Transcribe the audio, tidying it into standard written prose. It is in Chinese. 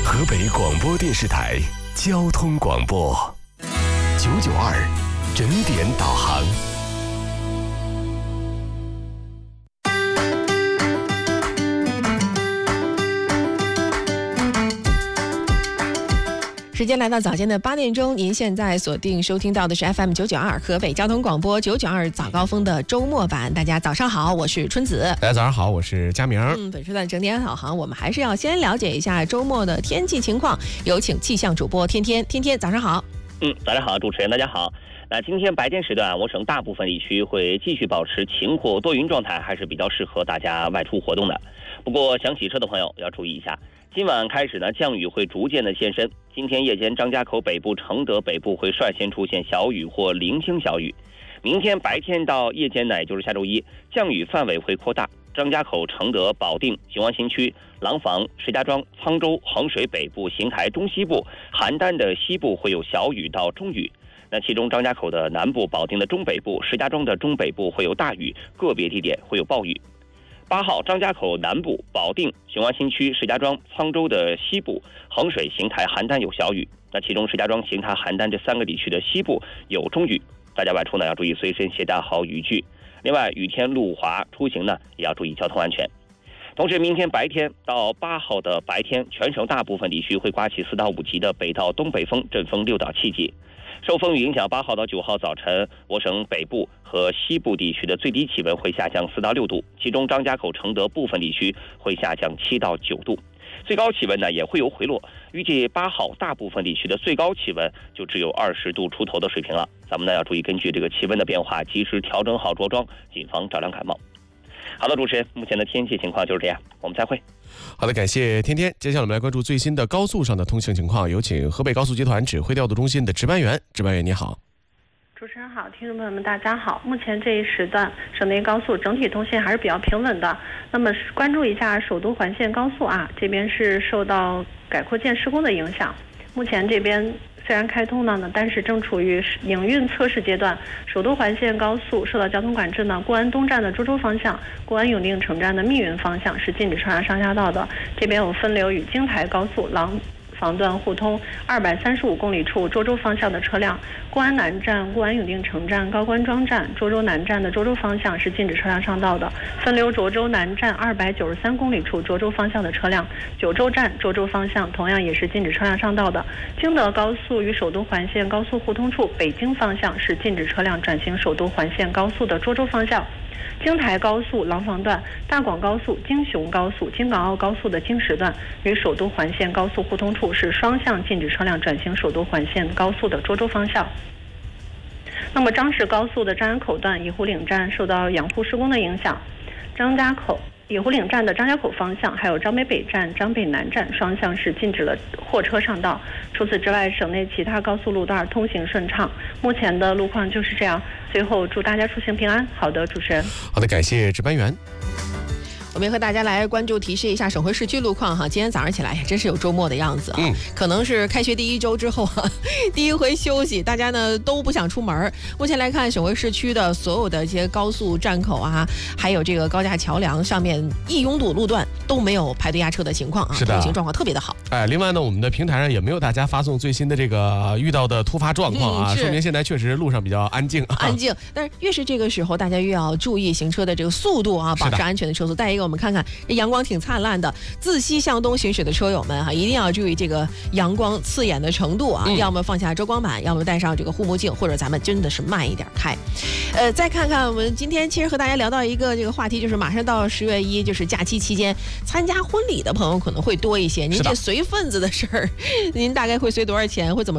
河北广播电视台交通广播992整点导航。 时间来到早间的8点钟，您现在锁定收听到的是 FM 992河北交通广播992早高峰的周末版。大家早上好，我是春子。 大家早上好，我是佳明。 本时段整点导航，我们还是要先了解一下周末的天气情况。有请气象主播天天。天天早上好。 早上好，主持人大家好。那今天白天时段，我省大部分地区会继续保持晴或多云状态，还是比较适合大家外出活动的。不过想洗车的朋友要注意一下，今晚开始呢，降雨会逐渐的现身。今天夜间，张家口北部、承德北部会率先出现小雨或零星小雨。明天白天到夜间呢，也就是下周一，降雨范围会扩大。张家口、承德、保定、雄安新区、廊坊、石家庄、沧州、衡水北部、邢台中西部、邯郸的西部会有小雨到中雨。那其中张家口的南部、保定的中北部、石家庄的中北部会有大雨，个别地点会有暴雨。8号，张家口南部、保定、雄安新区、石家庄、沧州的西部、衡水、邢台、邯郸有小雨。那其中石家庄、邢台、邯郸这3个地区的西部有中雨，大家外出呢要注意随身携带好雨具。另外，雨天路滑出行呢也要注意交通安全。同时，明天白天到8号的白天，全省大部分地区会刮起4到5级的北到东北风，阵风6到7级。受风雨影响，8号到9号早晨，我省北部和西部地区的最低气温会下降4到6度，其中张家口、承德部分地区会下降7到9度，最高气温呢也会有回落。预计8号大部分地区的最高气温就只有20度出头的水平了。咱们呢要注意根据这个气温的变化，及时调整好着装，谨防着凉感冒。好的，主持人，目前的天气情况就是这样，我们再会。 好的，感谢天天。接下来我们来关注最新的高速上的通行情况，有请河北高速集团指挥调度中心的值班员。值班员你好。 主持人好，听众朋友们大家好。目前这一时段省内高速整体通信还是比较平稳的。那么关注一下首都环线高速这边是受到改扩建施工的影响，目前这边虽然开通了呢，但是正处于营运测试阶段。首都环线高速受到交通管制呢，固安东站的涿州方向、固安永定城站的密云方向是禁止车辆上下道的。这边有分流与京台高速廊坊段互通235公里处涿州方向的车辆，固安南站、固安永定城站、高官庄站、涿州南站的涿州方向是禁止车辆上道的。分流涿州南站293公里处涿州方向的车辆，九州站涿州方向同样也是禁止车辆上道的。京德高速与首都环线高速互通处北京方向是禁止车辆转行首都环线高速的涿州方向。京台高速廊坊段、大广高速、京雄高速、京港澳高速的京石段与首都环线高速互通处是双向禁止车辆转行首都环线高速的涿州方向。那么张氏高速的张家口段以湖岭站受到养护施工的影响，张家口以湖岭站的张家口方向还有张北北站、张北南站双向是禁止了货车上道。除此之外，省内其他高速路段通行顺畅。目前的路况就是这样。最后祝大家出行平安。好的，主持人。 好的，感谢值班员。 我们和大家来关注提示一下省会市区路况哈。今天早上起来真是有周末的样子可能是开学第1周之后第一回休息，大家呢都不想出门。目前来看，省会市区的所有的一些高速站口还有这个高架桥梁上面易拥堵路段都没有排队压车的情况是的， 通行状况特别的好。 另外呢，我们的平台上也没有大家发送最新的这个遇到的突发状况说明现在确实路上比较安静安静。但是越是这个时候，大家越要注意行车的这个速度保持安全的车速。再一个，我们看看这阳光挺灿烂的，自西向东行驶的车友们一定要注意这个阳光刺眼的程度要么放下遮光板，要么戴上这个护目镜，或者咱们真的是慢一点开。再看看我们今天其实和大家聊到一个这个话题，就是马上到10月1，就是假期期间参加婚礼的朋友可能会多一些。您这随份子的事儿，您大概会随多少钱，会怎么